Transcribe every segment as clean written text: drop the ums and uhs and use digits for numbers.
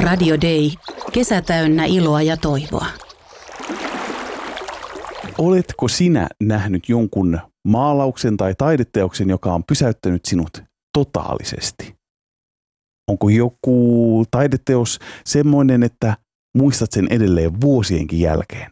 Radio Day. Kesä täynnä iloa ja toivoa. Oletko sinä nähnyt jonkun maalauksen tai taideteoksen, joka on pysäyttänyt sinut totaalisesti? Onko joku taideteos semmoinen, että muistat sen edelleen vuosienkin jälkeen?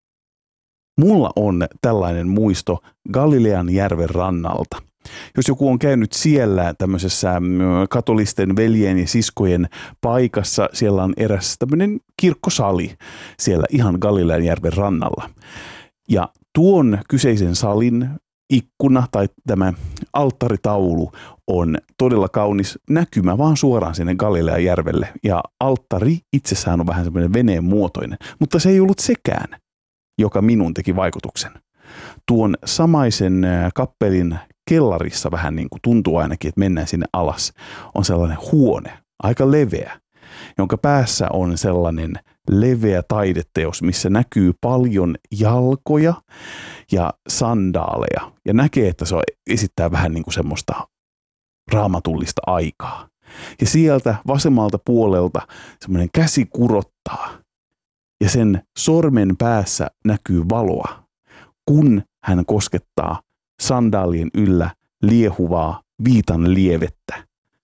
Mulla on tällainen muisto Galilean järven rannalta. Jos joku on käynyt siellä tämmöisessä katolisten veljen ja siskojen paikassa, siellä on eräs tämmöinen kirkkosali siellä ihan Galilean järven rannalla. Ja tuon kyseisen salin ikkuna tai tämä alttaritaulu on todella kaunis näkymä vaan suoraan sinne Galilean järvelle. Ja alttari itsessään on vähän semmoinen veneen muotoinen, mutta se ei ollut sekään, joka minun teki vaikutuksen. Tuon samaisen kappelin kellarissa vähän niin kuin tuntuu ainakin, että mennään sinne alas, on sellainen huone, aika leveä, jonka päässä on sellainen leveä taideteos, missä näkyy paljon jalkoja ja sandaaleja. Ja näkee, että se esittää vähän niin kuin semmoista raamatullista aikaa. Ja sieltä vasemmalta puolelta semmoinen käsi kurottaa. Ja sen sormen päässä näkyy valoa, kun hän koskettaa sandaalien yllä liehuvaa viitan lievettä.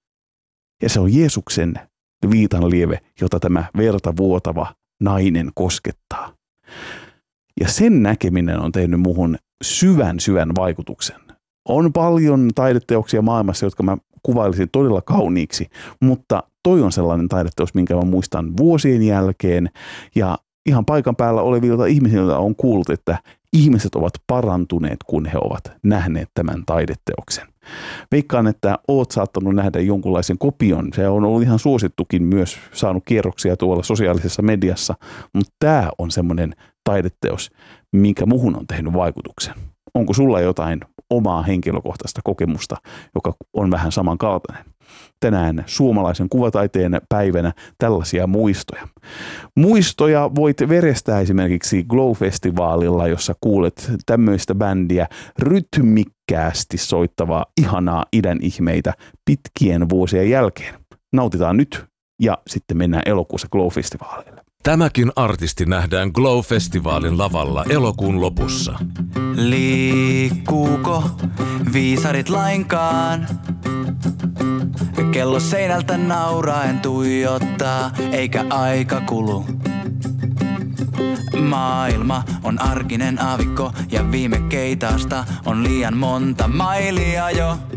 Ja se on Jeesuksen viitan lieve, jota tämä verta vuotava nainen koskettaa. Ja sen näkeminen on tehnyt muhun syvän vaikutuksen. On paljon taideteoksia maailmassa, jotka mä kuvailisin todella kauniiksi, mutta toi on sellainen taideteos, minkä mä muistan vuosien jälkeen. Ja ihan paikan päällä olevilta ihmisiltä on kuullut, että ihmiset ovat parantuneet, kun he ovat nähneet tämän taideteoksen. Veikkaan, että oot saattanut nähdä jonkunlaisen kopion. Se on ollut ihan suosittukin, myös saanut kierroksia tuolla sosiaalisessa mediassa, mutta tämä on semmoinen taideteos, minkä muhun on tehnyt vaikutuksen. Onko sulla jotain omaa henkilökohtaista kokemusta, joka on vähän samankaltainen? Tänään suomalaisen kuvataiteen päivänä tällaisia muistoja. Muistoja voit verestää esimerkiksi Glow-festivaalilla, jossa kuulet tämmöistä bändiä rytmikkäästi soittavaa ihanaa idän ihmeitä pitkien vuosien jälkeen. Nautitaan nyt ja sitten mennään elokuussa Glow-festivaaleille. Tämäkin artisti nähdään Glow-festivaalin lavalla elokuun lopussa. Liikkuuko viisarit lainkaan? Kello seinältä nauraen tuijottaa, eikä aika kulu. Maailma on arkinen aavikko ja viime keitaasta on liian monta mailia jo.